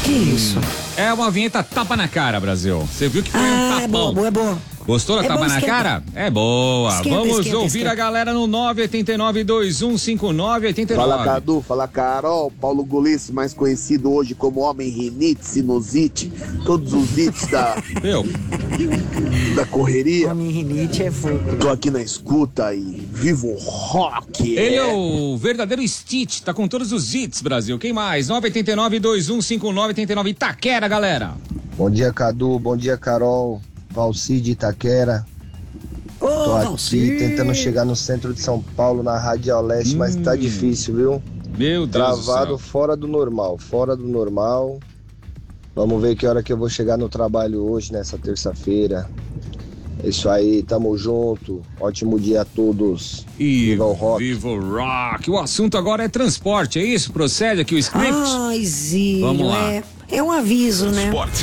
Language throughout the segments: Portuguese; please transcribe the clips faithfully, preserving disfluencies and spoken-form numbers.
Que isso? É uma vinheta tapa na cara, Brasil. Você viu que foi ah, um tapão. É boa, boa, é boa. Gostou da é tapa bom, na esquenta. cara? É boa. Esquenta, Vamos esquenta, ouvir esquenta. a galera no nove oito nove, dois um cinco nove, oito nove. Fala Cadu, fala Carol, Paulo Golice, mais conhecido hoje como Homem Rinite, Sinusite, todos os hits da, Meu. da correria. Homem Rinite é fogo. Tô aqui na escuta e vivo o rock. Ele é o verdadeiro Stitch, tá com todos os hits, Brasil. Quem mais? nove oito nove, dois um cinco nove, oito nove. Itaquera, galera. Bom dia, Cadu, bom dia, Carol, Valcide Itaquera. Ô, Tô aqui Valcir. tentando chegar no centro de São Paulo, na Radial Leste, Hum. mas tá difícil, viu? Meu Deus Travado do céu. fora do normal, fora do normal. Vamos ver que hora que eu vou chegar no trabalho hoje, nessa terça-feira. É isso aí, tamo junto. Ótimo dia a todos. E Viva o rock. Viva o rock. O assunto agora é transporte, é isso? Procede aqui o script? Ai, Zílio, Vamos lá. É, é um aviso, né? Esporte.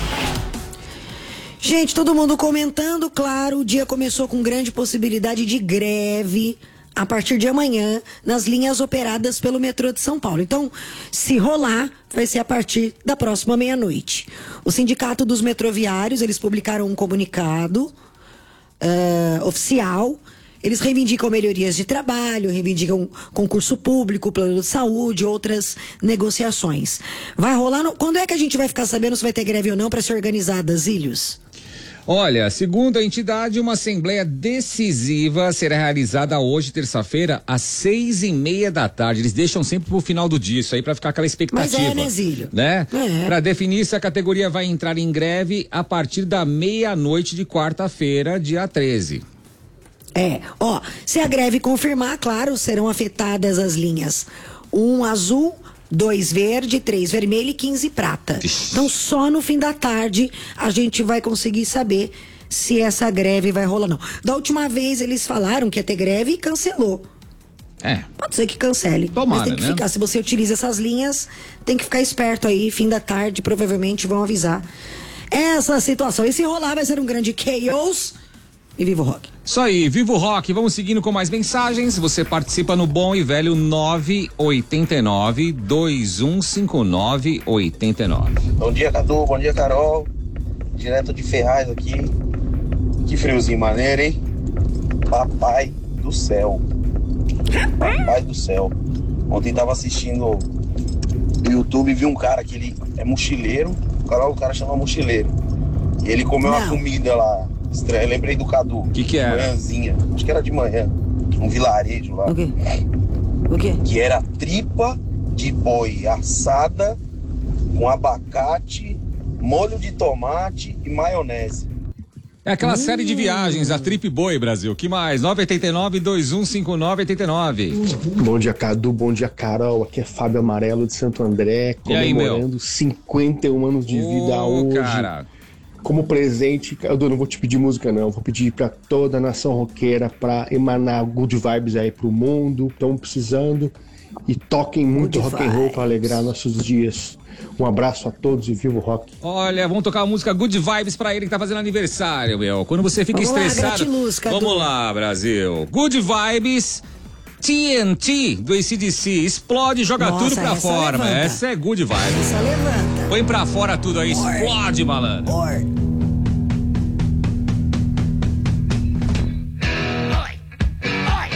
Gente, todo mundo comentando, claro, o dia começou com grande possibilidade de greve a partir de amanhã nas linhas operadas pelo metrô de São Paulo. Então, se rolar, vai ser a partir da próxima meia-noite. O Sindicato dos Metroviários, eles publicaram um comunicado uh, oficial. Eles reivindicam melhorias de trabalho, reivindicam concurso público, plano de saúde, outras negociações. Vai rolar... No... Quando é que a gente vai ficar sabendo se vai ter greve ou não para ser organizada, Zílios? Olha, segundo a entidade, uma assembleia decisiva será realizada hoje, terça-feira, às seis e meia da tarde. Eles deixam sempre pro final do dia, isso aí pra ficar aquela expectativa. Mas é, né, Zílio? Né? É. Pra definir se a categoria vai entrar em greve a partir da meia-noite de quarta-feira, dia treze. É, ó, se a greve confirmar, claro, serão afetadas as linhas um azul, dois verde, três vermelho e quinze prata. Então só no fim da tarde a gente vai conseguir saber se essa greve vai rolar ou não. Da última vez eles falaram que ia ter greve e cancelou. É. Pode ser que cancele. Tomara, mas tem que né? ficar, se você utiliza essas linhas, tem que ficar esperto aí, fim da tarde provavelmente vão avisar essa situação. E se rolar vai ser um grande chaos. E viva o rock. Isso aí, viva o rock. Vamos seguindo com mais mensagens. Você participa no bom e velho nove oito nove, dois um cinco nove, oito nove. Bom dia, Cadu. Bom dia, Carol. Direto de Ferraz aqui. Que friozinho maneiro, hein? Papai do céu. Papai do céu. Ontem tava assistindo no YouTube e vi um cara que ele é mochileiro. O cara, o cara chama mochileiro. E ele comeu Não. uma comida lá. Estranho, eu lembrei do Cadu. O que que era? Manhãzinha. Acho que era de manhã. Um vilarejo lá. O quê? O quê? Que era tripa de boi assada com abacate, molho de tomate e maionese. É aquela série de viagens, a Trip Boi, Brasil. Que mais? nove oito nove, dois um cinco nove, oito nove. Bom dia, Cadu. Bom dia, Carol. Aqui é Fábio Amarelo de Santo André, E aí, comemorando meu? cinquenta e um anos de vida Ô, hoje. cara. Como presente, eu não vou te pedir música não, vou pedir pra toda a nação roqueira pra emanar good vibes aí pro mundo, estão precisando, e toquem muito Good rock and roll vibes. pra alegrar nossos dias. Um abraço a todos e viva o rock. Olha, vamos tocar a música Good Vibes pra ele que tá fazendo aniversário, meu. Quando você fica Vamos lá, estressado. gratiluz, Cadu. Vamos lá, Brasil. Good Vibes. T N T do A C D C. Explode, joga Nossa, tudo pra essa fora, levanta. essa é Good Vibes. Essa levanta. Põe pra fora tudo aí, explode, malandro. Or.